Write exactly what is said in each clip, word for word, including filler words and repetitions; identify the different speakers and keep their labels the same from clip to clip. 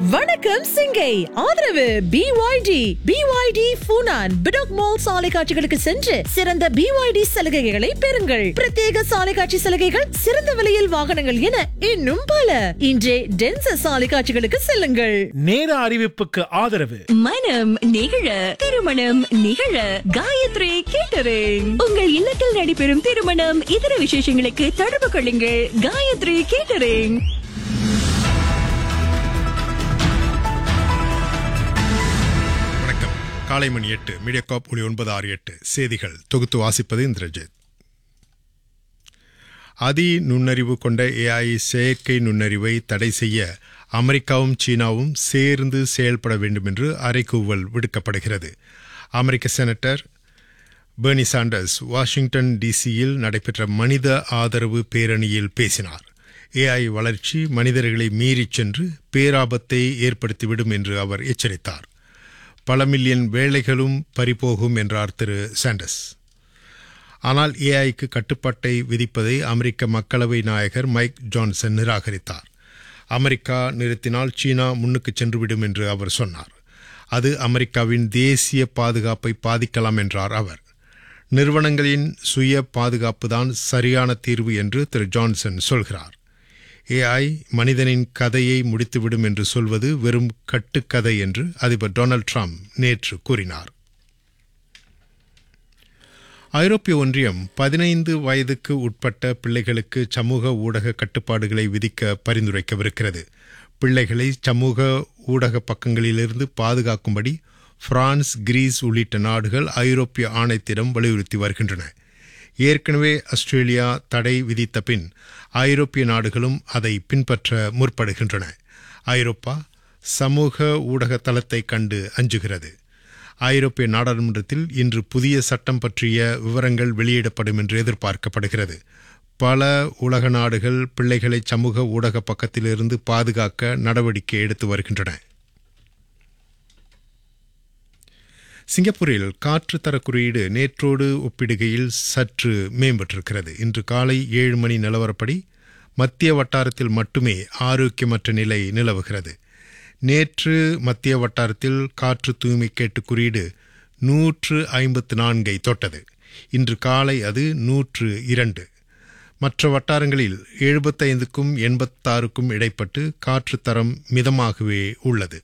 Speaker 1: வணக்கம் சிங்கை. ஆதரவு B Y D. B Y D Funan பிடாக் mall சாலை காட்சிகளுக்கு சென்று சிறந்த பி ஒய் டி சலுகைகளை பெறுங்கள். பிரத்யேக சாலை காட்சி சலுகைகள், சிறந்த விலையில் வாகனங்கள் என இன்னும் பல. இன்றே டென்ச சாலை காட்சிகளுக்கு செல்லுங்கள்.
Speaker 2: நேர அறிவிப்புக்கு ஆதரவு
Speaker 3: மனம் நிகழ திருமணம் நிகழ காயத்ரி கேட்டரிங். உங்கள் இல்லத்தில் நடைபெறும் திருமணம் இதர விசேஷங்களுக்கு தொடர்பு கொள்ளுங்கள். காயத்ரி கேட்டரிங்.
Speaker 4: காலை மணி எட்டு மீடியாகாப் ஒளி ஒன்பது ஆறு எட்டு செய்திகள் தொகுத்து வாசிப்பது இந்திரஜித். அதி நுண்ணறிவு கொண்ட ஏஐ செயற்கை நுண்ணறிவை தடை செய்ய அமெரிக்காவும் சீனாவும் சேர்ந்து செயல்பட வேண்டும் என்று அறைகூவல் விடுக்கப்படுகிறது. அமெரிக்க செனட்டர் பெர்னி சாண்டர்ஸ் வாஷிங்டன் டிசியில் நடைபெற்ற மனித ஆதரவு பேரணியில் பேசினார். ஏஐ வளர்ச்சி மனிதர்களை மீறிச் சென்று பேராபத்தை ஏற்படுத்திவிடும் என்று அவர் எச்சரித்தார். பல மில்லியன் வேலைகளும் பறிபோகும் என்றார் திரு சாண்டர்ஸ். ஆனால் ஏஐக்கு கட்டுப்பாட்டை விதிப்பதை அமெரிக்க மக்களவை நாயகர் மைக் ஜான்சன் நிராகரித்தார். அமெரிக்கா நிறுத்தினால் சீனா முன்னுக்கு சென்றுவிடும் என்று அவர் சொன்னார். அது அமெரிக்காவின் தேசிய பாதுகாப்பை பாதிக்கலாம் என்றார் அவர். நிறுவனங்களின் சுய பாதுகாப்புதான் சரியான தீர்வு என்று திரு ஜான்சன் சொல்கிறார். ஏஐ மனிதனின் கதையை முடித்துவிடும் என்று சொல்வது வெறும் கட்டுக்கதை என்று அதிபர் டொனால்ட் ட்ரம்ப் நேற்று கூறினார். ஐரோப்பிய ஒன்றியம் பதினைந்து வயதுக்கு உட்பட்ட பிள்ளைகளுக்கு சமூக ஊடக கட்டுப்பாடுகளை விதிக்க பரிந்துரைக்கவிருக்கிறது. பிள்ளைகளை சமூக ஊடக பக்கங்களிலிருந்து பாதுகாக்கும்படி பிரான்ஸ், கிரீஸ் உள்ளிட்ட நாடுகள் ஐரோப்பிய ஆணையத்திடம் வலியுறுத்தி வருகின்றன. ஏற்கனவே ஆஸ்திரேலியா தடை விதித்த பின் ஐரோப்பிய நாடுகளும் அதை பின்பற்ற முற்படுகின்றன. ஐரோப்பா சமூக ஊடக தளத்தை கண்டு அஞ்சுகிறது. ஐரோப்பிய நாடாளுமன்றத்தில் இன்று புதிய சட்டம் பற்றிய விவரங்கள் வெளியிடப்படும் என்று எதிர்பார்க்கப்படுகிறது. பல உலக நாடுகள் பிள்ளைகளை சமூக ஊடக பக்கத்திலிருந்து பாதுகாக்க நடவடிக்கை எடுத்து வருகின்றன. சிங்கப்பூரில் காற்று தர குறியீடு நேற்றோடு ஒப்பிடுகையில் சற்று மேம்பட்டிருக்கிறது. இன்று காலை ஏழு மணி நிலவரப்படி மத்திய வட்டாரத்தில் மட்டுமே ஆரோக்கியமற்ற நிலை நிலவுகிறது. நேற்று மத்திய வட்டாரத்தில் காற்று தூய்மை கேட்டு குறியீடு நூற்று ஐம்பத்து நான்கை தொட்டது. இன்று காலை அது நூற்று இரண்டு. மற்ற வட்டாரங்களில் எழுபத்தைந்துக்கும் எண்பத்தாறுக்கும் இடைப்பட்டு காற்று தரம் மிதமாகவே உள்ளது.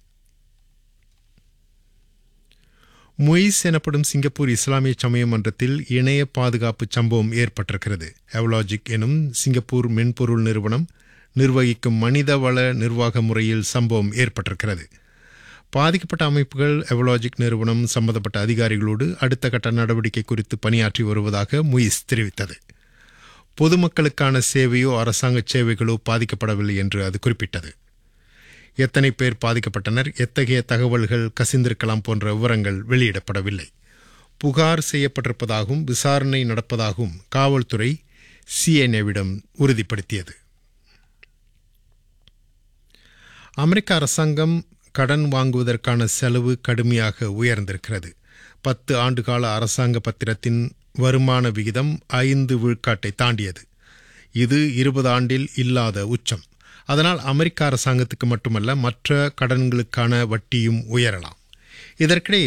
Speaker 4: மொய்ஸ் எனப்படும் சிங்கப்பூர் இஸ்லாமிய சமய மன்றத்தில் இணைய பாதுகாப்பு சம்பவம் ஏற்பட்டிருக்கிறது. எவலாஜிக் எனும் சிங்கப்பூர் மென்பொருள் நிறுவனம் நிர்வகிக்கும் மனிதவள நிர்வாக முறையில் சம்பவம் ஏற்பட்டிருக்கிறது. பாதிக்கப்பட்ட அமைப்புகள் எவலாஜிக் நிறுவனம் சம்பந்தப்பட்ட அதிகாரிகளோடு அடுத்த கட்ட நடவடிக்கை குறித்து பணியாற்றி வருவதாக மொய்ஸ் தெரிவித்தது. பொதுமக்களுக்கான சேவையோ அரசாங்க சேவைகளோ பாதிக்கப்படவில்லை என்று அது குறிப்பிட்டது. எத்தனை பேர் பாதிக்கப்பட்டனர், எத்தகைய தகவல்கள் கசிந்திருக்கலாம் போன்ற விவரங்கள் வெளியிடப்படவில்லை. புகார் செய்யப்பட்டிருப்பதாகவும் விசாரணை நடப்பதாகவும் காவல்துறை சிஎன்ஏவிடம் உறுதிப்படுத்தியது. அமெரிக்க அரசாங்கம் கடன் வாங்குவதற்கான செலவு கடுமையாக உயர்ந்திருக்கிறது. பத்து ஆண்டுகால அரசாங்க பத்திரத்தின் வருமான விகிதம் ஐந்து விழுக்காட்டை தாண்டியது. இது இருபது ஆண்டில் இல்லாத உச்சம். அதனால் அமெரிக்க அரசாங்கத்துக்கு மட்டுமல்ல மற்ற கடன்களுக்கான வட்டியும் உயரலாம். இதற்கிடையே